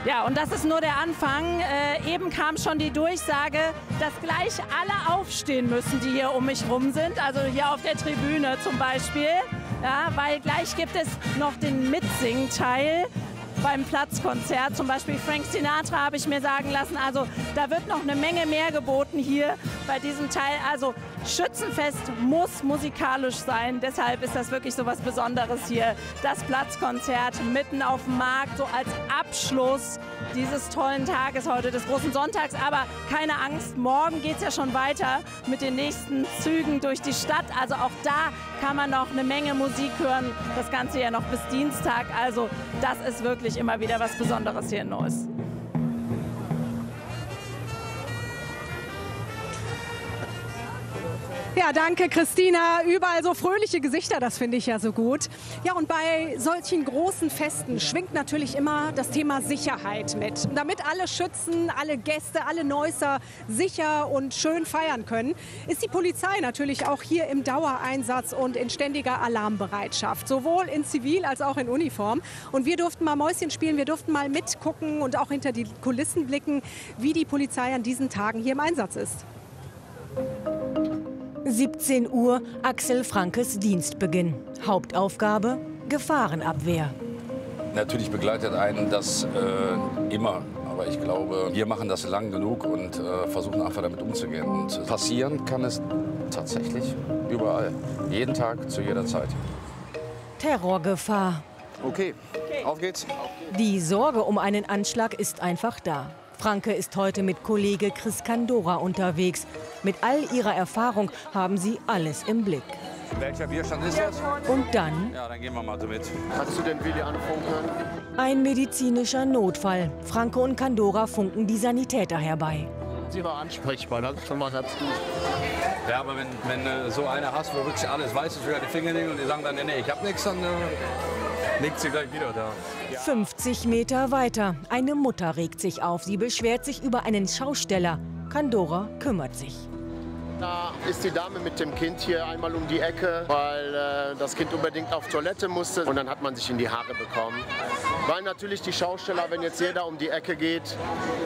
Ja, und das ist nur der Anfang. Eben kam schon die Durchsage, dass gleich alle aufstehen müssen, die hier um mich rum sind. Also hier auf der Tribüne zum Beispiel. Ja, weil gleich gibt es noch den Mitsingteil beim Platzkonzert. Zum Beispiel Frank Sinatra habe ich mir sagen lassen. Also da wird noch eine Menge mehr geboten hier bei diesem Teil. Also Schützenfest muss musikalisch sein. Deshalb ist das wirklich so was Besonderes hier. Das Platzkonzert mitten auf dem Markt, so als Abschluss dieses tollen Tages heute, des großen Sonntags. Aber keine Angst, morgen geht es ja schon weiter mit den nächsten Zügen durch die Stadt. Also auch da kann man noch eine Menge Musik hören. Das Ganze ja noch bis Dienstag. Also das ist wirklich immer wieder was Besonderes hier in Neuss. Ja, danke Christina. Überall so fröhliche Gesichter, das finde ich ja so gut. Ja, und bei solchen großen Festen schwingt natürlich immer das Thema Sicherheit mit. Damit alle Schützen, alle Gäste, alle Neusser sicher und schön feiern können, ist die Polizei natürlich auch hier im Dauereinsatz und in ständiger Alarmbereitschaft. Sowohl in Zivil als auch in Uniform. Und wir durften mal Mäuschen spielen, wir durften mal mitgucken und auch hinter die Kulissen blicken, wie die Polizei an diesen Tagen hier im Einsatz ist. 17 Uhr, Axel Frankes Dienstbeginn. Hauptaufgabe: Gefahrenabwehr. Natürlich begleitet einen das immer. Aber ich glaube, wir machen das lang genug und versuchen einfach damit umzugehen. Und passieren kann es tatsächlich überall. Jeden Tag, zu jeder Zeit. Terrorgefahr. Okay, auf geht's. Die Sorge um einen Anschlag ist einfach da. Franke ist heute mit Kollege Chris Kandora unterwegs. Mit all ihrer Erfahrung haben sie alles im Blick. Welcher Bierstand ist das? Und dann? Ja, dann gehen wir mal so mit. Kannst du den Willi anfunken? Ein medizinischer Notfall. Franke und Kandora funken die Sanitäter herbei. Sie war ansprechbar, das ist schon mal ganz gut. Ja, aber wenn so einer hast, wo wirklich alles weiß, ist, wie die Fingernägel und die sagen dann, nee, ich hab nichts, dann liegt sie gleich wieder da. 50 Meter weiter. Eine Mutter regt sich auf. Sie beschwert sich über einen Schausteller. Kandora kümmert sich. Da ist die Dame mit dem Kind hier einmal um die Ecke, weil das Kind unbedingt auf Toilette musste. Und dann hat man sich in die Haare bekommen. Weil natürlich die Schausteller, wenn jetzt jeder um die Ecke geht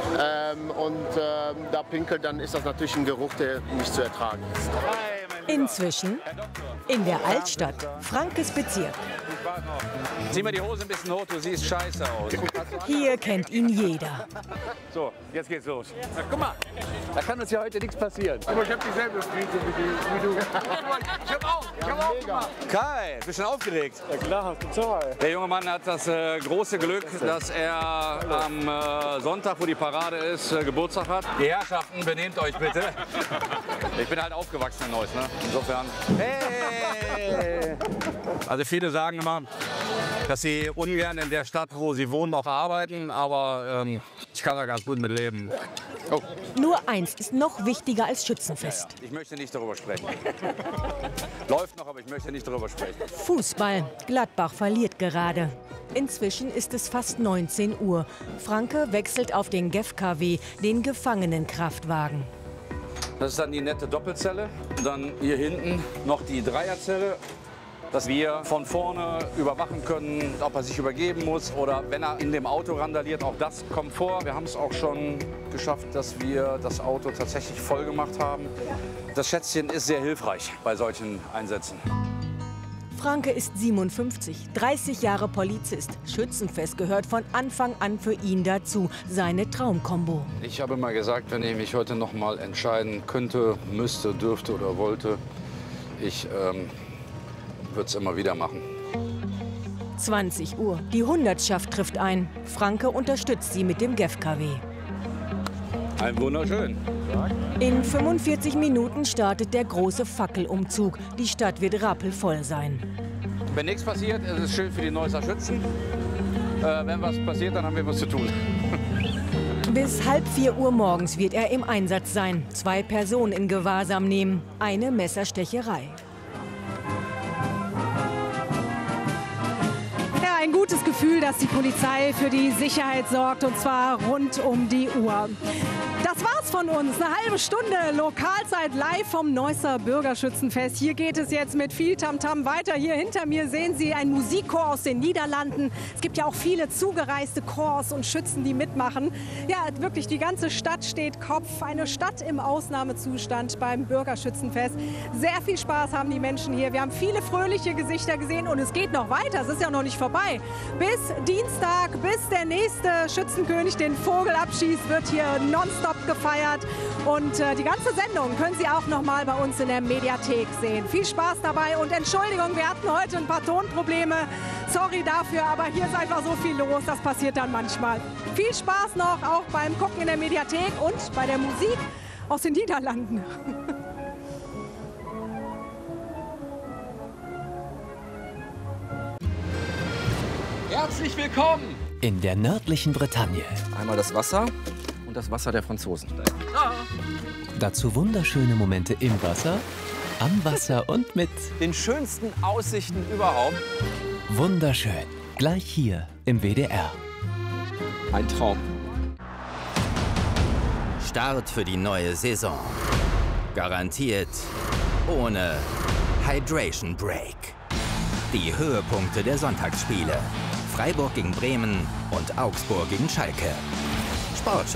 da pinkelt, dann ist das natürlich ein Geruch, der nicht zu ertragen ist. Inzwischen in der Altstadt, Frankes Bezirk. Zieh mal die Hose ein bisschen hoch, du siehst scheiße aus. Hier kennt ihn jeder. So, jetzt geht's los. Na, guck mal, da kann uns ja heute nichts passieren. Aber ich habe dieselbe Friese wie du. Ich hab auch gemacht. Kai, bist du schon aufgeregt? Ja klar, hast du Zahl. Der junge Mann hat das große Glück, dass er am Sonntag, wo die Parade ist, Geburtstag hat. Die Herrschaften, benehmt euch bitte. Ich bin halt aufgewachsen in Neuss, ne? Insofern. Hey! Also viele sagen immer, dass sie ungern in der Stadt, wo sie wohnen, auch arbeiten. Aber ich kann da ganz gut mit leben. Oh. Nur eins ist noch wichtiger als Schützenfest. Ich möchte nicht darüber sprechen. Läuft noch, aber ich möchte nicht darüber sprechen. Fußball. Gladbach verliert gerade. Inzwischen ist es fast 19 Uhr. Franke wechselt auf den GEF-KW, den Gefangenenkraftwagen. Das ist dann die nette Doppelzelle. Und dann hier hinten noch die Dreierzelle, dass wir von vorne überwachen können, ob er sich übergeben muss oder wenn er in dem Auto randaliert. Auch das kommt vor. Wir haben es auch schon geschafft, dass wir das Auto tatsächlich voll gemacht haben. Das Schätzchen ist sehr hilfreich bei solchen Einsätzen. Franke ist 57, 30 Jahre Polizist. Schützenfest gehört von Anfang an für ihn dazu, seine Traumkombo. Ich habe mal gesagt, wenn ich mich heute noch mal entscheiden könnte, müsste, dürfte oder wollte, ich würde es immer wieder machen. 20 Uhr, die Hundertschaft trifft ein. Franke unterstützt sie mit dem GEF-KW. Ein wunderschön. In 45 Minuten startet der große Fackelumzug. Die Stadt wird rappelvoll sein. Wenn nichts passiert, ist es schön für die Neusser Schützen. Wenn was passiert, dann haben wir was zu tun. Bis 3:30 Uhr morgens wird er im Einsatz sein. 2 Personen in Gewahrsam nehmen. Eine Messerstecherei. Ja, ein gutes Gefühl, dass die Polizei für die Sicherheit sorgt, und zwar rund um die Uhr. Das Das war's von uns. Eine halbe Stunde Lokalzeit live vom Neusser Bürgerschützenfest. Hier geht es jetzt mit viel Tamtam weiter. Hier hinter mir sehen Sie einen Musikchor aus den Niederlanden. Es gibt ja auch viele zugereiste Chors und Schützen, die mitmachen. Ja, wirklich, die ganze Stadt steht Kopf. Eine Stadt im Ausnahmezustand beim Bürgerschützenfest. Sehr viel Spaß haben die Menschen hier. Wir haben viele fröhliche Gesichter gesehen und es geht noch weiter. Es ist ja noch nicht vorbei. Bis Dienstag, bis der nächste Schützenkönig den Vogel abschießt, wird hier nonstop gefeiert. Und die ganze Sendung können Sie auch noch mal bei uns in der Mediathek sehen. Viel Spaß dabei und Entschuldigung, wir hatten heute ein paar Tonprobleme. Sorry dafür, aber hier ist einfach so viel los. Das passiert dann manchmal. Viel Spaß noch auch beim Gucken in der Mediathek und bei der Musik aus den Niederlanden. Herzlich willkommen in der nördlichen Bretagne. Einmal das Wasser und das Wasser der Franzosen. Dazu wunderschöne Momente im Wasser, am Wasser und mit den schönsten Aussichten überhaupt. wunderschön. Gleich hier im WDR. Ein Traum. Start für die neue Saison. Garantiert ohne Hydration Break. Die Höhepunkte der Sonntagsspiele. Freiburg gegen Bremen und Augsburg gegen Schalke. Sportschau